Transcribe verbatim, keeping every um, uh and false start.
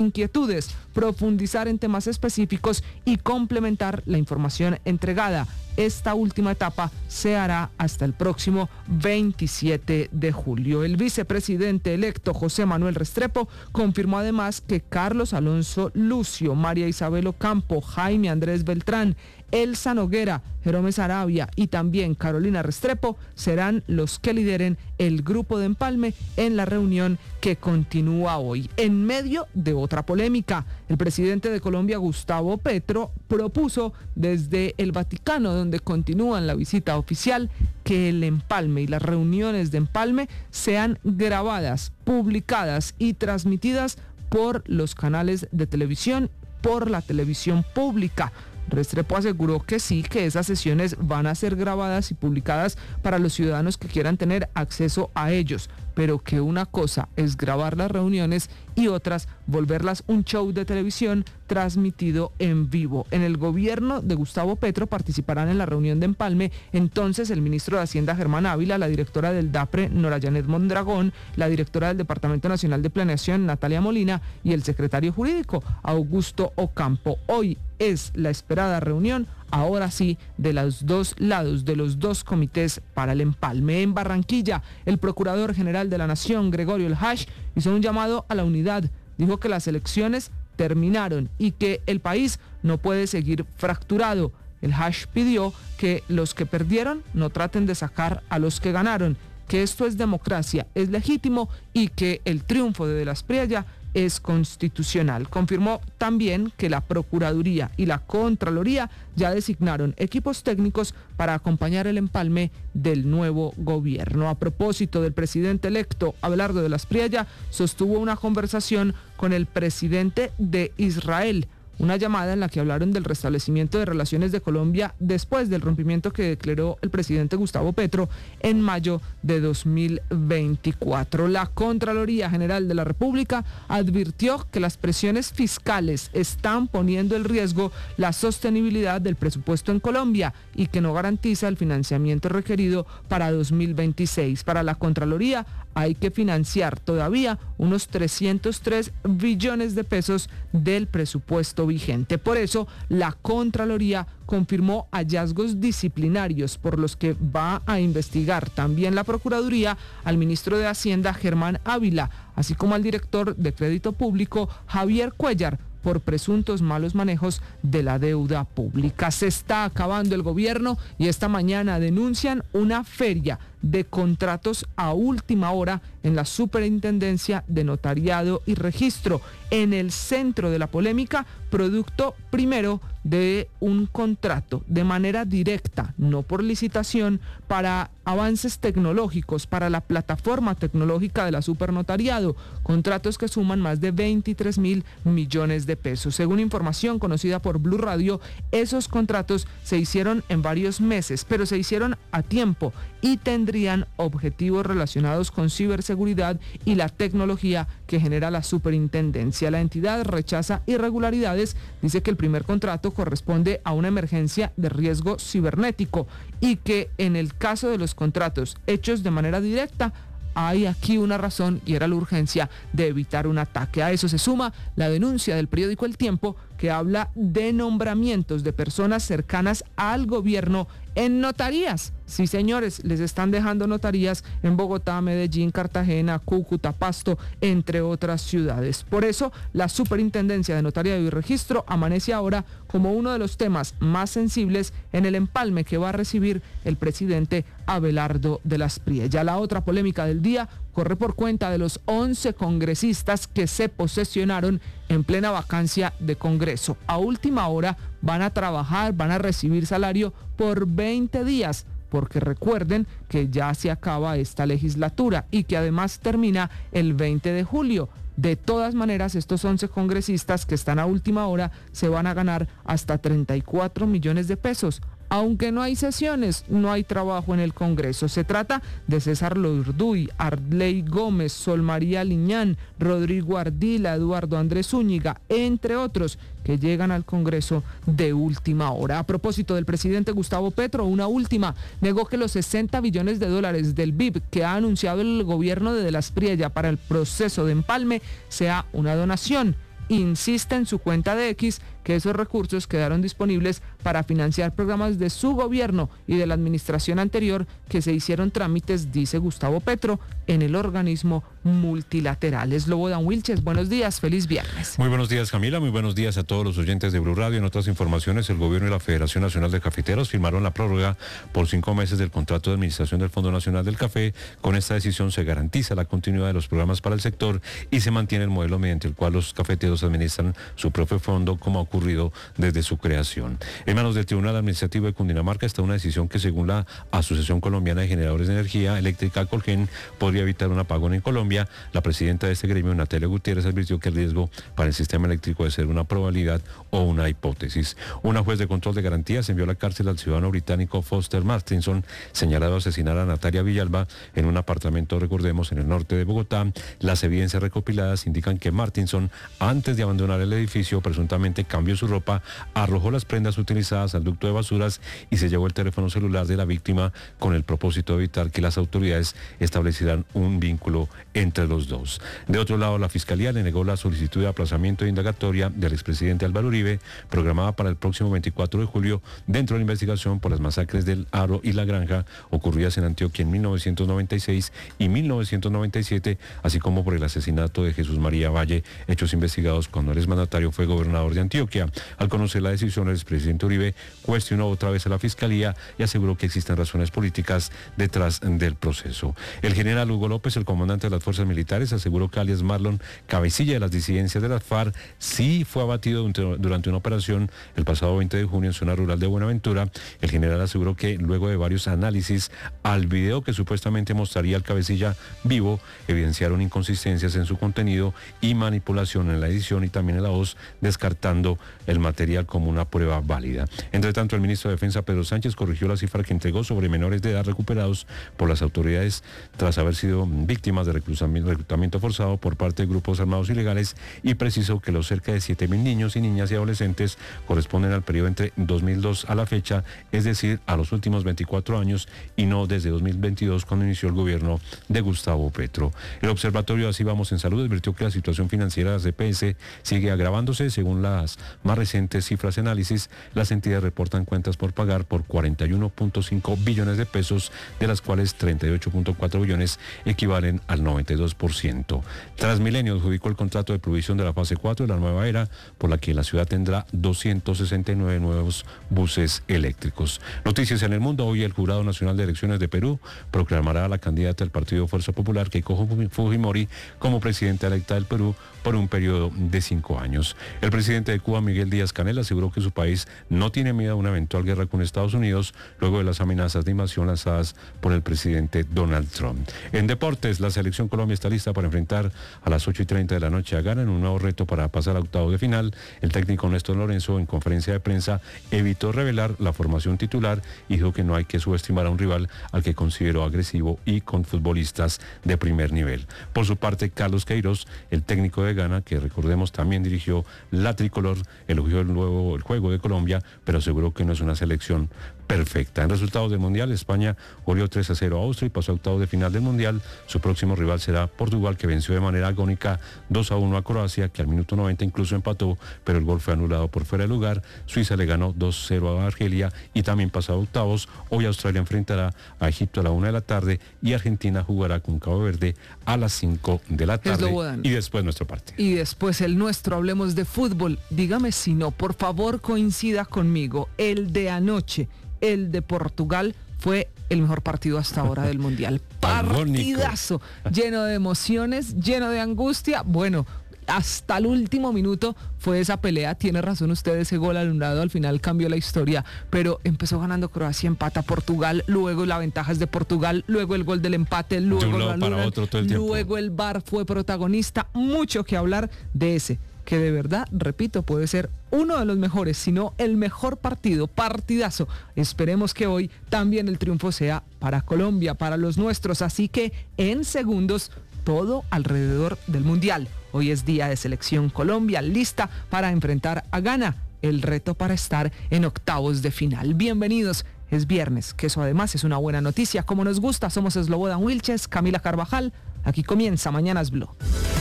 inquietudes, profundizar en temas específicos y complementar la información entregada. Esta última etapa se hará hasta el próximo veintisiete de julio. El vicepresidente electo José Manuel Restrepo confirmó además que Carlos Alonso Lucio, María Isabel Ocampo, Jaime Andrés Beltrán, Elsa Noguera, Jerome Sarabia y también Carolina Restrepo serán los que lideren el grupo de empalme en la reunión que continúa hoy. En medio de otra polémica, el presidente de Colombia, Gustavo Petro, propuso desde el Vaticano, donde continúan la visita oficial, que el empalme y las reuniones de empalme sean grabadas, publicadas y transmitidas por los canales de televisión, por la televisión pública. Restrepo aseguró que sí, que esas sesiones van a ser grabadas y publicadas para los ciudadanos que quieran tener acceso a ellos, pero que una cosa es grabar las reuniones y otras volverlas un show de televisión transmitido en vivo. En el gobierno de Gustavo Petro participarán en la reunión de empalme entonces el ministro de Hacienda Germán Ávila, la directora del DAPRE Nora Janet Mondragón, la directora del Departamento Nacional de Planeación Natalia Molina y el secretario jurídico Augusto Ocampo. Hoy es la esperada reunión, ahora sí, de los dos lados, de los dos comités para el empalme. En Barranquilla, el Procurador General de la Nación, Gregorio El Hash, hizo un llamado a la unidad. Dijo que las elecciones terminaron y que el país no puede seguir fracturado. El Hash pidió que los que perdieron no traten de sacar a los que ganaron, que esto es democracia, es legítimo y que el triunfo de De la Espriella es constitucional. Confirmó también que la Procuraduría y la Contraloría ya designaron equipos técnicos para acompañar el empalme del nuevo gobierno. A propósito del presidente electo, Abelardo de la Espriella sostuvo una conversación con el presidente de Israel, una llamada en la que hablaron del restablecimiento de relaciones de Colombia después del rompimiento que declaró el presidente Gustavo Petro en mayo de dos mil veinticuatro. La Contraloría General de la República advirtió que las presiones fiscales están poniendo en riesgo la sostenibilidad del presupuesto en Colombia y que no garantiza el financiamiento requerido para dos mil veintiséis. Para la Contraloría hay que financiar todavía unos trescientos tres billones de pesos del presupuesto vigente. Por eso, la Contraloría confirmó hallazgos disciplinarios por los que va a investigar también la Procuraduría al ministro de Hacienda, Germán Ávila, así como al director de Crédito Público, Javier Cuellar, por presuntos malos manejos de la deuda pública. Se está acabando el gobierno y esta mañana denuncian una feria de contratos a última hora en la Superintendencia de Notariado y Registro. En el centro de la polémica, producto primero de un contrato de manera directa, no por licitación, para avances tecnológicos, para la plataforma tecnológica de la Supernotariado, contratos que suman más de veintitrés mil millones de pesos. Según información conocida por Blue Radio, esos contratos se hicieron en varios meses, pero se hicieron a tiempo y tendrían objetivos relacionados con ciberseguridad y la tecnología que genera la superintendencia. La entidad rechaza irregularidades, dice que el primer contrato corresponde a una emergencia de riesgo cibernético y que en el caso de los contratos hechos de manera directa, hay aquí una razón y era la urgencia de evitar un ataque. A eso se suma la denuncia del periódico El Tiempo, que habla de nombramientos de personas cercanas al gobierno en notarías. Sí, señores, les están dejando notarías en Bogotá, Medellín, Cartagena, Cúcuta, Pasto, entre otras ciudades. Por eso, la Superintendencia de Notariado y Registro amanece ahora como uno de los temas más sensibles en el empalme que va a recibir el presidente Abelardo de la Espriella. La otra polémica del día corre por cuenta de los once congresistas que se posesionaron en plena vacancia de Congreso. A última hora van a trabajar, van a recibir salario por veinte días, porque recuerden que ya se acaba esta legislatura y que además termina el veinte de julio. De todas maneras, estos once congresistas que están a última hora se van a ganar hasta treinta y cuatro millones de pesos. Aunque no hay sesiones, no hay trabajo en el Congreso. Se trata de César Lourduy, Arley Gómez, Sol María Liñán, Rodrigo Ardila, Eduardo Andrés Zúñiga, entre otros, que llegan al Congreso de última hora. A propósito del presidente Gustavo Petro, una última, negó que los sesenta billones de dólares del B I B que ha anunciado el gobierno de De la Espriella para el proceso de empalme sea una donación insiste en su cuenta de X que esos recursos quedaron disponibles para financiar programas de su gobierno y de la administración anterior que se hicieron trámites, dice Gustavo Petro, en el organismo multilateral. Slobodan Wilches, buenos días, feliz viernes. Muy buenos días, Camila, muy buenos días a todos los oyentes de Blue Radio. En otras informaciones, el gobierno y la Federación Nacional de Cafeteros firmaron la prórroga por cinco meses del contrato de administración del Fondo Nacional del Café. Con esta decisión se garantiza la continuidad de los programas para el sector y se mantiene el modelo mediante el cual los cafeteros administran su propio fondo, como ha ocurrido desde su creación. En manos del Tribunal Administrativo de Cundinamarca está una decisión que, según la Asociación Colombiana de Generadores de Energía Eléctrica, Colgen, podría evitar un apagón en Colombia. La presidenta de este gremio, Natalia Gutiérrez, advirtió que el riesgo para el sistema eléctrico debe ser una probabilidad o una hipótesis. Una juez de control de garantías envió a la cárcel al ciudadano británico Foster Martinson, señalado de asesinar a Natalia Villalba en un apartamento, recordemos, en el norte de Bogotá. Las evidencias recopiladas indican que Martinson, antes de abandonar el edificio, presuntamente cambió su ropa, arrojó las prendas utilizadas al ducto de basuras y se llevó el teléfono celular de la víctima con el propósito de evitar que las autoridades establecieran un vínculo entre los dos. De otro lado, la Fiscalía le negó la solicitud de aplazamiento de indagatoria del expresidente Álvaro Uribe, programada para el próximo veinticuatro de julio, dentro de la investigación por las masacres del Aro y La Granja, ocurridas en Antioquia en mil novecientos noventa y seis y mil novecientos noventa y siete, así como por el asesinato de Jesús María Valle, hechos investigados cuando el exmandatario fue gobernador de Antioquia. Al conocer la decisión, el expresidente Uribe cuestionó otra vez a la Fiscalía y aseguró que existen razones políticas detrás del proceso. El general Hugo López, el comandante de las fuerzas militares, aseguró que alias Marlon, cabecilla de las disidencias de las FARC, sí fue abatido durante una operación el pasado veinte de junio en zona rural de Buenaventura. El general aseguró que luego de varios análisis al video que supuestamente mostraría al cabecilla vivo, evidenciaron inconsistencias en su contenido y manipulación en la edición y también en la voz, descartando el material como una prueba válida. Entre tanto, el ministro de Defensa, Pedro Sánchez, corrigió la cifra que entregó sobre menores de edad recuperados por las autoridades tras haber sido víctimas de reclutamiento forzado por parte de grupos armados ilegales, y precisó que los cerca de siete mil niños y niñas y adolescentes corresponden al periodo entre dos mil dos a la fecha, es decir, a los últimos veinticuatro años y no desde dos mil veintidós, cuando inició el gobierno de Gustavo Petro. El Observatorio Así Vamos en Salud advirtió que la situación financiera de las E P S sigue agravándose. Según las más recientes cifras de análisis, las entidades reportan cuentas por pagar por cuarenta y uno punto cinco billones de pesos, de las cuales treinta y ocho punto cuatro billones equivalen al noventa y dos por ciento. Transmilenio adjudicó el contrato de provisión de la fase cuatro de la nueva era, por la que la ciudad tendrá doscientos sesenta y nueve nuevos buses eléctricos. Noticias en el mundo. Hoy el Jurado Nacional de Elecciones de Perú proclamará a la candidata del Partido Fuerza Popular, Keiko Fujimori, como presidenta electa del Perú por un periodo de cinco años. El presidente de Cuba, Miguel Díaz-Canel, aseguró que su país no tiene miedo a una eventual guerra con Estados Unidos luego de las amenazas de invasión lanzadas por el presidente Donald Trump. En deportes, la selección Colombia está lista para enfrentar a las ocho y treinta de la noche a Ghana en un nuevo reto para pasar a octavos de final. El técnico Néstor Lorenzo, en conferencia de prensa, evitó revelar la formación titular y dijo que no hay que subestimar a un rival al que consideró agresivo y con futbolistas de primer nivel. Por su parte, Carlos Queiroz, el técnico de Ghana, que recordemos también dirigió la tricolor, elogió el nuevo el juego de Colombia, pero aseguró que no es una selección perfecta. En resultados del Mundial, España goleó tres a cero a Austria y pasó a octavos de final del Mundial. Su próximo rival será Portugal, que venció de manera agónica dos a uno a Croacia, que al minuto noventa incluso empató, pero el gol fue anulado por fuera de lugar. Suiza le ganó dos a cero a Argelia y también pasó a octavos. Hoy Australia enfrentará a Egipto a la una de la tarde y Argentina jugará con Cabo Verde a las cinco de la tarde. Y después nuestra parte. Y después el nuestro. Hablemos de fútbol. Dígame si no, por favor coincida conmigo. El de anoche, el de Portugal, fue el mejor partido hasta ahora del Mundial. Partidazo, lleno de emociones, lleno de angustia. Bueno, hasta el último minuto fue esa pelea. Tiene razón usted, ese gol anulado al final cambió la historia, pero empezó ganando Croacia, empata Portugal, luego la ventaja es de Portugal, luego el gol del empate, luego, de para otro todo el luego el V A R fue protagonista. Mucho que hablar de ese, que de verdad, repito, puede ser uno de los mejores, si no el mejor partido, partidazo. Esperemos que hoy también el triunfo sea para Colombia, para los nuestros. Así que en segundos, todo alrededor del Mundial. Hoy es día de selección Colombia, lista para enfrentar a Ghana, el reto para estar en octavos de final. Bienvenidos, es viernes, que eso además es una buena noticia. Como nos gusta, somos Slobodan Wilches, Camila Carvajal. Aquí comienza Mañanas Blue.